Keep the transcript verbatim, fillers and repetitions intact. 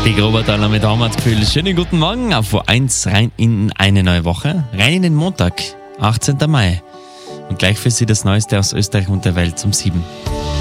Die Grobertaler mit Heimatgefühl. Schönen guten Morgen auf O eins rein in eine neue Woche. Rein in den Montag, achtzehnten Mai. Und gleich für Sie das Neueste aus Österreich und der Welt zum sieben.